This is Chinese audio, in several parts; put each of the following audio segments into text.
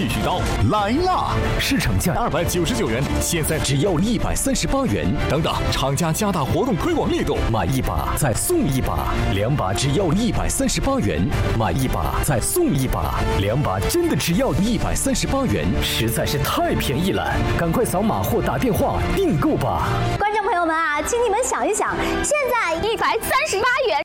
剃须刀来啦！市场价299元，现在只要138元。等等，厂家加大活动推广力度，买一把再送一把，2把只要138元，买一把再送一把，2把真的只要138元，实在是太便宜了，赶快扫码或打电话订购吧。 观众朋友们啊，请你们想一想，现在138元。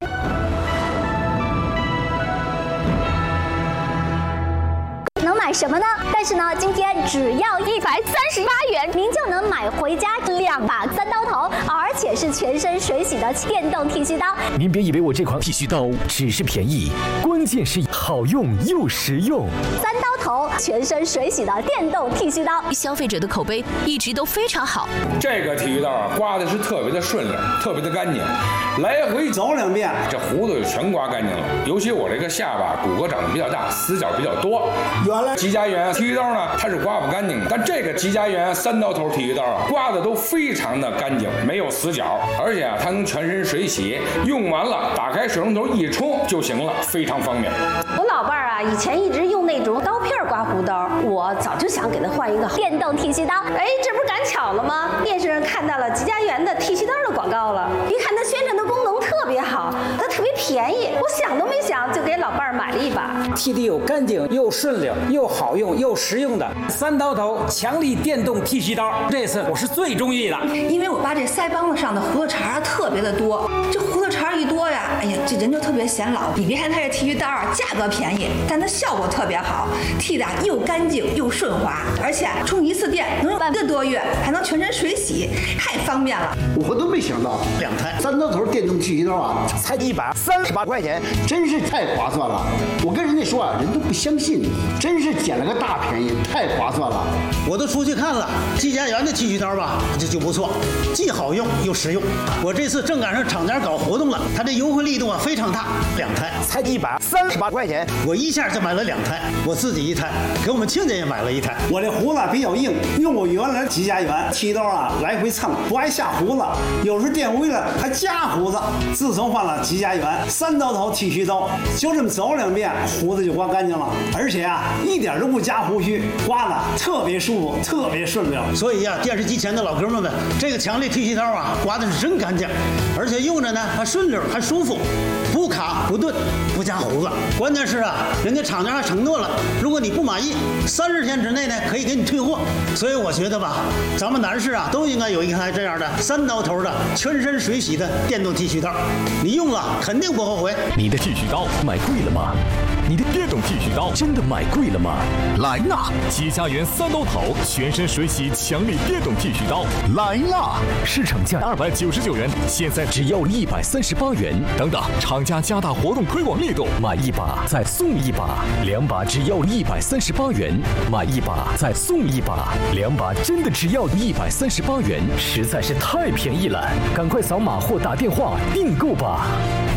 能买什么呢？但是呢，今天只要138元，您就能买回家2把3刀头，而且是全身水洗的电动剃须刀。 您别以为我这款剃须刀只是便宜，关键是好用又实用。 3刀头，全身水洗的电动剃须刀， 消费者的口碑一直都非常好。 这个剃须刀啊，刮的是特别的顺溜，特别的干净，来回走2遍，这胡子就全刮干净了。尤其我这个下巴骨骼长得比较大，死角比较多。原来吉家园剃须刀呢，它是刮不干净的，但这个吉家园3刀头剃须刀啊，刮的都非常的干净，没有死角，而且啊，它能全身水洗，用完了打开水龙头一冲就行了，非常方便。 我老伴儿啊，以前一直用那种刀片刮胡刀，我早就想给他换一个电动剃须刀。 哎，这不是赶巧了吗？电视上看到了吉家园的剃须刀的广告了，一看它宣传的功能特别好，它特别便宜，我想都没想就给老伴儿买了一把。 剃的又干净又顺溜又好用又实用的3刀头强力电动剃须刀，这次我是最中意的。 因为我爸这腮帮子上的胡子茬特别的多，这胡子茬一多呀，哎呀，这人就特别显老。你别看它这剃须刀啊，价格便宜，但它效果特别好，剃的又干净又顺滑，而且充1次电能用1个多月，还能全身水洗，太方便了。 我都没想到2台3刀头电动剃须刀啊，才138块钱，真是太划算了。我跟人家说啊，人都不相信，真是捡了个大便宜，太划算了。 我都出去看了，吉家园的剃须刀吧，这就不错，既好用又实用。我这次正赶上厂家搞活动了，它这优惠力度啊非常大，2台才138块钱， 我一下就买了2台，我自己1台，给我们亲家也买了1台。 我这胡子比较硬，用我原来吉家园剃刀啊来回蹭，不爱下胡子，有时电微了还加胡子。自从换了吉家园3刀头剃须刀，就这么走2遍，胡子就刮干净了，而且啊一点都不加胡须，刮的特别舒服，特别顺溜。 所以呀，电视机前的老哥们们，这个强力剃须刀啊，刮的是真干净，而且用着呢还顺溜还舒服，不卡不顿不加胡子。关键是啊，人家厂家还承诺了，如果你不满意，30天之内呢可以给你退货。所以我觉得吧，咱们男士啊都应该有一台这样的3刀头的全身水洗的电动剃须刀，你用了肯定不后悔。 你的剃须刀买贵了吗？你的电动剃须刀真的买贵了吗？来啦！吉家园3刀头全身水洗强力电动剃须刀来啦！市场价299元，现在只要138元。等等，厂家加大活动推广力度，买一把再送一把，2把只要138元，买一把再送一把，2把真的只要138元，实在是太便宜了，赶快扫码或打电话订购吧。